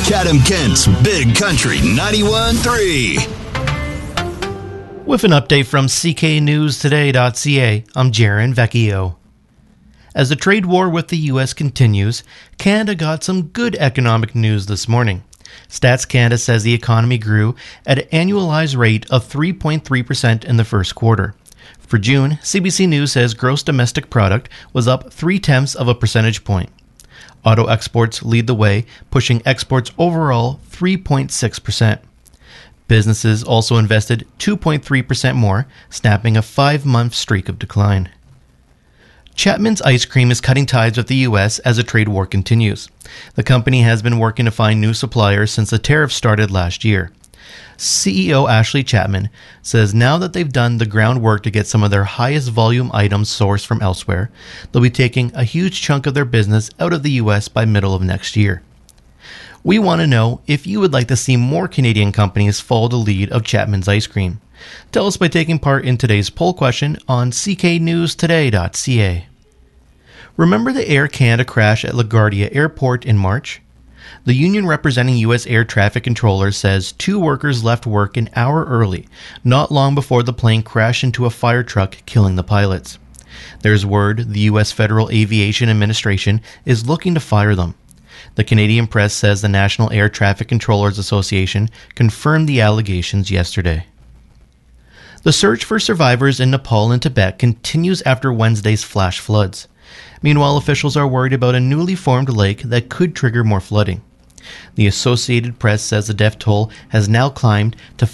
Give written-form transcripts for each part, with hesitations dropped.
Chatham-Kent's Big Country 91.3. With an update from CKNewsToday.ca, I'm Jaron Vecchio. As the trade war with the U.S. continues, Canada got some good economic news this morning. Stats Canada says the economy grew at an annualized rate of 3.3% in the first quarter. For June, CBC News says gross domestic product was up 0.3 of a percentage point. Auto exports lead the way, pushing exports overall 3.6%. Businesses also invested 2.3% more, snapping a 5-month streak of decline. Chapman's Ice Cream is cutting ties with the U.S. as the trade war continues. The company has been working to find new suppliers since the tariffs started last year. CEO Ashley Chapman says now that they've done the groundwork to get some of their highest volume items sourced from elsewhere, they'll be taking a huge chunk of their business out of the U.S. by middle of next year. We want to know if you would like to see more Canadian companies follow the lead of Chapman's Ice Cream. Tell us by taking part in today's poll question on cknewstoday.ca. Remember the Air Canada crash at LaGuardia Airport in March? The union representing U.S. air traffic controllers says 2 workers left work an hour early, not long before the plane crashed into a fire truck, killing the pilots. There's word the U.S. Federal Aviation Administration is looking to fire them. The Canadian press says the National Air Traffic Controllers Association confirmed the allegations yesterday. The search for survivors in Nepal and Tibet continues after Wednesday's flash floods. Meanwhile, officials are worried about a newly formed lake that could trigger more flooding. The Associated Press says the death toll has now climbed to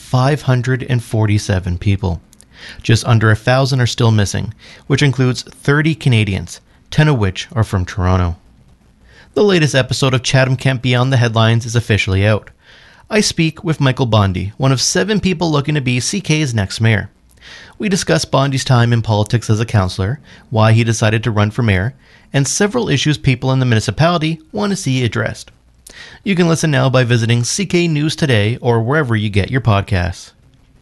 547 people. Just under 1,000 are still missing, which includes 30 Canadians, 10 of which are from Toronto. The latest episode of Chatham-Kent Beyond the Headlines is officially out. I speak with Michael Bondi, one of 7 people looking to be CK's next mayor. We discuss Bondi's time in politics as a councillor, why he decided to run for mayor, and several issues people in the municipality want to see addressed. You can listen now by visiting CK News Today or wherever you get your podcasts.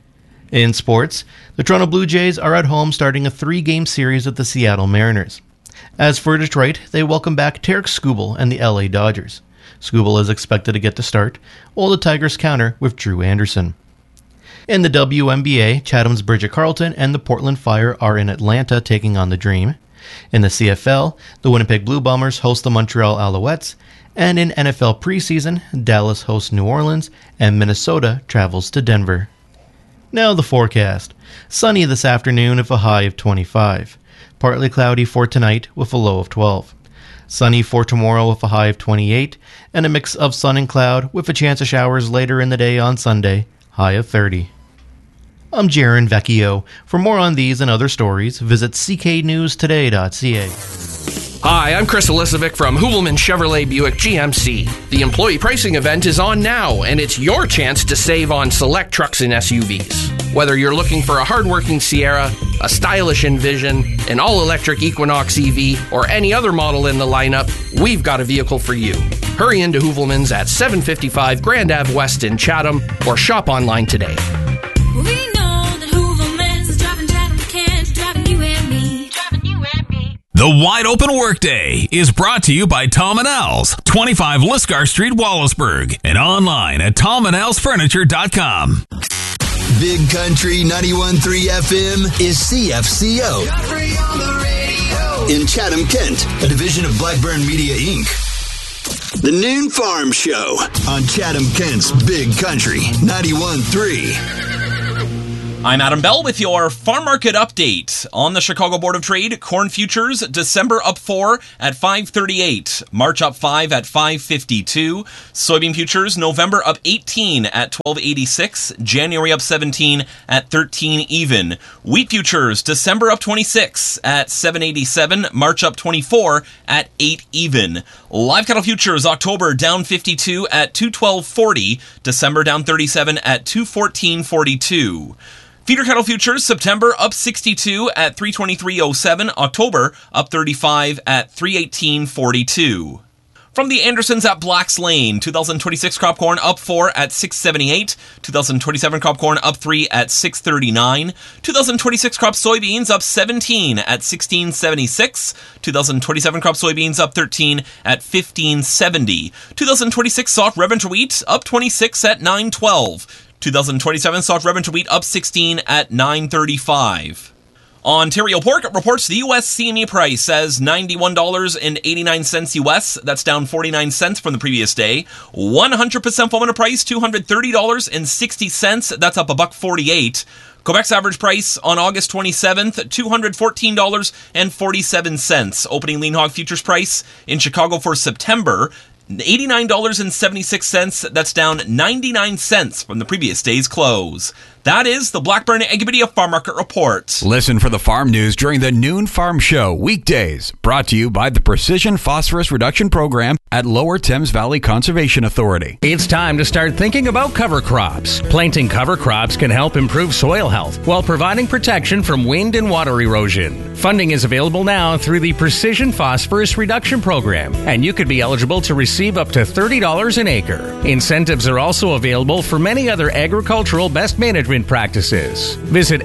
In sports, the Toronto Blue Jays are at home starting a 3-game series with the Seattle Mariners. As for Detroit, they welcome back Tarek Skubal and the LA Dodgers. Skubal is expected to get the start, while the Tigers counter with Drew Anderson. In the WNBA, Chatham's Bridget Carleton and the Portland Fire are in Atlanta taking on the Dream. In the CFL, the Winnipeg Blue Bombers host the Montreal Alouettes, and in NFL preseason, Dallas hosts New Orleans and Minnesota travels to Denver. Now the forecast. Sunny this afternoon with a high of 25. Partly cloudy for tonight with a low of 12. Sunny for tomorrow with a high of 28, and a mix of sun and cloud with a chance of showers later in the day on Sunday, high of 30. I'm Jaron Vecchio. For more on these and other stories, visit cknewstoday.ca. Hi, I'm Chris Elisovic from Hoovelman Chevrolet Buick GMC. The employee pricing event is on now, and it's your chance to save on select trucks and SUVs. Whether you're looking for a hardworking Sierra, a stylish Envision, an all-electric Equinox EV, or any other model in the lineup, we've got a vehicle for you. Hurry into Hoovelman's at 755 Grand Ave West in Chatham, or shop online today. We know that Hoovelman's is driving Chatham-Kent, driving you and me, driving you and me. The Wide Open Workday is brought to you by Tom & Al's, 25 Lisgar Street, Wallaceburg, and online at tomandsfurniture.com. Big Country 91.3 FM is CFCO. In Chatham-Kent, a division of Blackburn Media Inc. The Noon Farm Show on Chatham-Kent's Big Country 91.3. I'm Adam Bell with your farm market update. On the Chicago Board of Trade, corn futures, December up 4 at 5.38, March up 5 at 5.52, soybean futures, November up 18 at 12.86, January up 17 at 13 even. Wheat futures, December up 26 at 7.87, March up 24 at 8 even. Live cattle futures, October down 52 at 212.40, December down 37 at 214.42. Feeder cattle futures, September up 62 at 323.07, October up 35 at 318.42. From the Andersons at Blacks Lane, 2026 crop corn up 4 at $6.78. 2027 crop corn up 3 at $6.39. 2026 crop soybeans up 17 at $16.76. 2027 crop soybeans up 13 at $15.70. 2026 soft red winter wheat up 26 at $9.12. 2027 soft red winter wheat up 16 at $9.35. Ontario Pork reports the U.S. CME price says $91.89 U.S. That's down 49 cents from the previous day. 100% full winter price $230.60. That's up $1.48. Quebec's average price on August 27th, $214.47. Opening lean hog futures price in Chicago for September, $89.76. That's down 99 cents from the previous day's close. That is the Blackburn Agrimedia Farm Market Report. Listen for the farm news during the Noon Farm Show, weekdays. Brought to you by the Precision Phosphorus Reduction Program at Lower Thames Valley Conservation Authority. It's time to start thinking about cover crops. Planting cover crops can help improve soil health while providing protection from wind and water erosion. Funding is available now through the Precision Phosphorus Reduction Program, and you could be eligible to receive up to $30 an acre. Incentives are also available for many other agricultural best management practices. Visit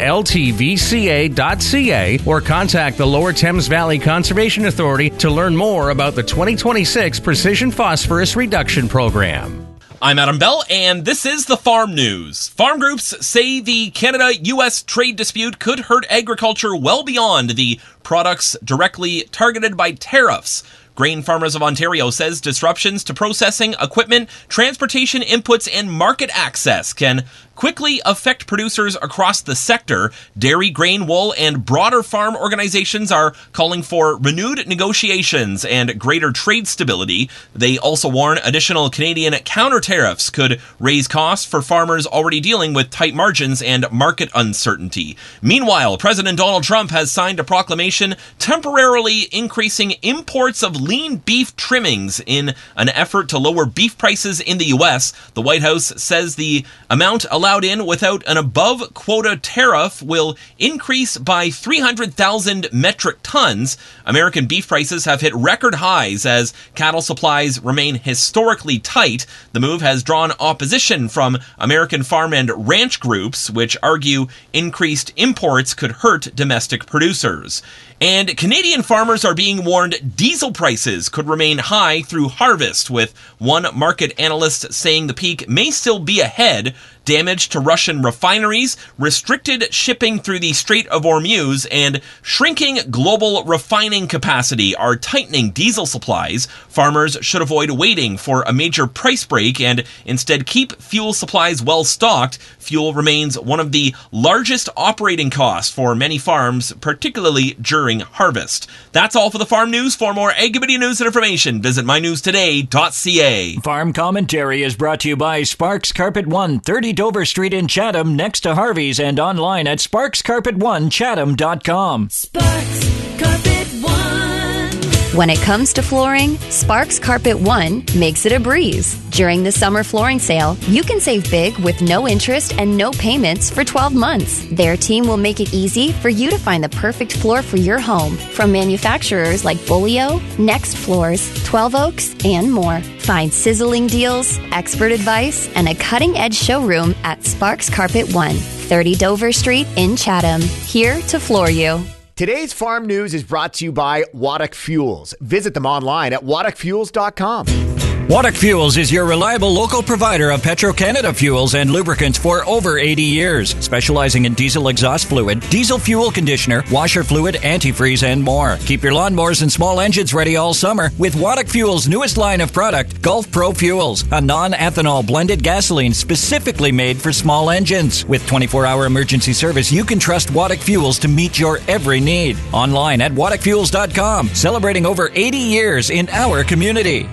ltvca.ca or contact the Lower Thames Valley Conservation Authority to learn more about the 2026 Precision Phosphorus Reduction Program. I'm Adam Bell, and this is the Farm News. Farm groups say the Canada-U.S. trade dispute could hurt agriculture well beyond the products directly targeted by tariffs. Grain Farmers of Ontario says disruptions to processing, equipment, transportation inputs, and market access can quickly affect producers across the sector. Dairy, grain, wool, and broader farm organizations are calling for renewed negotiations and greater trade stability. They also warn additional Canadian counter tariffs could raise costs for farmers already dealing with tight margins and market uncertainty. Meanwhile, President Donald Trump has signed a proclamation temporarily increasing imports of lean beef trimmings in an effort to lower beef prices in the U.S. The White House says the amount allowed in without an above quota tariff will increase by 300,000 metric tons. American beef prices have hit record highs as cattle supplies remain historically tight. The move has drawn opposition from American farm and ranch groups, which argue increased imports could hurt domestic producers. And Canadian farmers are being warned diesel prices could remain high through harvest, with one market analyst saying the peak may still be ahead. Damage to Russian refineries, restricted shipping through the Strait of Hormuz, and shrinking global refining capacity are tightening diesel supplies. Farmers should avoid waiting for a major price break and instead keep fuel supplies well stocked. Fuel remains one of the largest operating costs for many farms, particularly during harvest. That's all for the Farm News. For more Agrimedia news and information, visit mynewstoday.ca. Farm Commentary is brought to you by Sparks Carpet One, 30 Dover Street in Chatham, next to Harvey's, and online at sparkscarpet1chatham.com. Sparks Carpet One. When it comes to flooring, Sparks Carpet One makes it a breeze. During the summer flooring sale, you can save big with no interest and no payments for 12 months. Their team will make it easy for you to find the perfect floor for your home from manufacturers like Bolio, Next Floors, 12 Oaks, and more. Find sizzling deals, expert advice, and a cutting-edge showroom at Sparks Carpet One, 30 Dover Street in Chatham. Here to floor you. Today's Farm News is brought to you by Waddock Fuels. Visit them online at waddockfuels.com. Waddock Fuels is your reliable local provider of Petro-Canada fuels and lubricants for over 80 years, specializing in diesel exhaust fluid, diesel fuel conditioner, washer fluid, antifreeze, and more. Keep your lawnmowers and small engines ready all summer with Waddock Fuels' newest line of product, Gulf Pro Fuels, a non-ethanol blended gasoline specifically made for small engines. With 24-hour emergency service, you can trust Waddock Fuels to meet your every need. Online at waddockfuels.com, celebrating over 80 years in our community.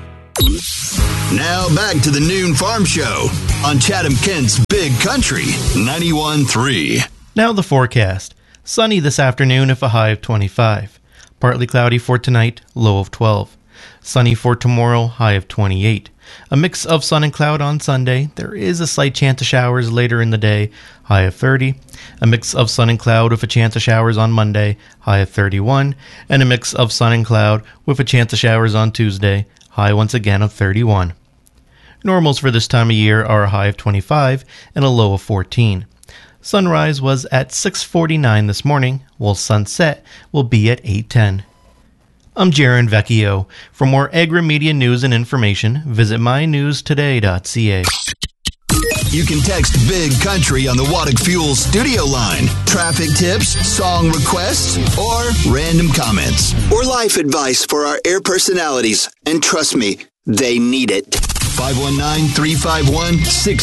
Now back to the Noon Farm Show on Chatham-Kent's Big Country 91.3. Now the forecast. Sunny this afternoon with a high of 25. Partly cloudy for tonight, low of 12. Sunny for tomorrow, high of 28. A mix of sun and cloud on Sunday. There is a slight chance of showers later in the day, high of 30. A mix of sun and cloud with a chance of showers on Monday, high of 31. And a mix of sun and cloud with a chance of showers on Tuesday, high once again of 31. Normals for this time of year are a high of 25 and a low of 14. Sunrise was at 6:49 this morning, while sunset will be at 8:10. I'm Jaron Vecchio. For more agri-media news and information, visit mynewstoday.ca. You can text Big Country on the Waddick Fuel studio line. Traffic tips, song requests, or random comments. Or life advice for our air personalities. And trust me, they need it. 519-351-6